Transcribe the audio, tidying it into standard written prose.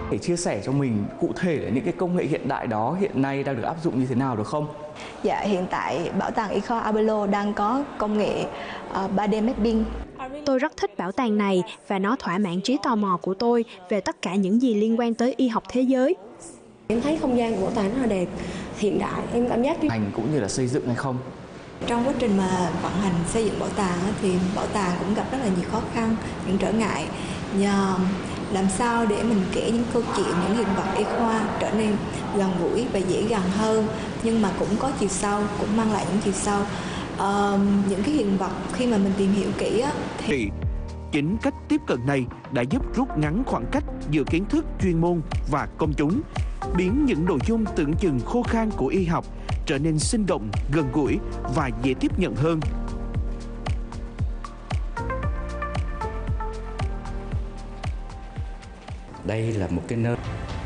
Để chia sẻ cho mình cụ thể là những cái công nghệ hiện đại đó hiện nay đang được áp dụng như thế nào được không? Dạ, hiện tại Bảo tàng Y khoa Abelo đang có công nghệ 3D mapping. Tôi rất thích bảo tàng này và nó thỏa mãn trí tò mò của tôi về tất cả những gì liên quan tới y học thế giới. Em thấy không gian của bảo tàng rất là đẹp, hiện đại, em cảm giác Hành cũng như là xây dựng hay không? Trong quá trình mà vận hành xây dựng bảo tàng thì bảo tàng cũng gặp rất là nhiều khó khăn, những trở ngại. Nhờ làm sao để mình kể những câu chuyện, những hiện vật y khoa trở nên gần gũi và dễ gần hơn, nhưng mà cũng có chiều sâu, cũng mang lại những chiều sâu. Những cái hiện vật khi mà mình tìm hiểu kỹ thì chính cách tiếp cận này đã giúp rút ngắn khoảng cách giữa kiến thức chuyên môn và công chúng, biến những nội dung tưởng chừng khô khan của y học trở nên sinh động, gần gũi và dễ tiếp nhận hơn. Đây là một cái nơi